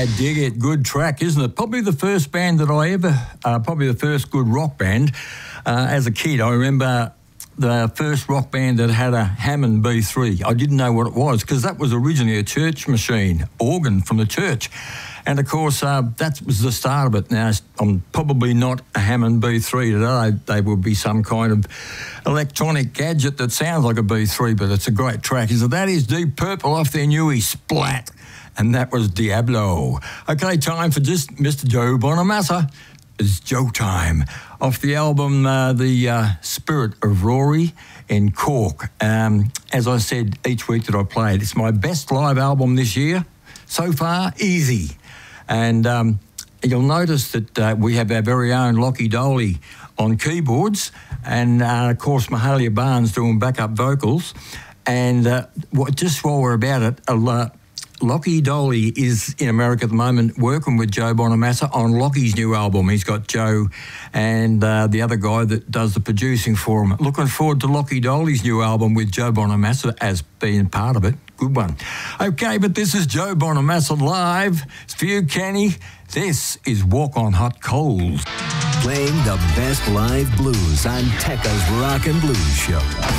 I dig it. Good track, isn't it? Probably the first band that I ever, probably the first good rock band. As a kid, I remember the first rock band that had a Hammond B3. I didn't know what it was because that was originally a church machine, organ from the church. And, of course, that was the start of it. Now, I'm probably not a Hammond B3 today. They would be some kind of electronic gadget that sounds like a B3, but it's a great track. So that is Deep Purple off their newie Splat. And that was Diablo. Okay, time for just Mr. Joe Bonamassa. It's Joe time. Off the album, The Spirit of Rory in Cork. As I said each week that I played, it's my best live album this year. So far, easy. And you'll notice that we have our very own Lockie Doley on keyboards and, of course, Mahalia Barnes doing backup vocals. And just while we're about it, Lockie Doley is in America at the moment working with Joe Bonamassa on Lockie's new album. He's got Joe and the other guy that does the producing for him. Looking forward to Lockie Doley's new album with Joe Bonamassa as being part of it. Good one. Okay, but this is Joe Bonamassa live. It's for you, Kenny. This is Walk on Hot Coals. Playing the best live blues on Tekka's Rock and Blues Show.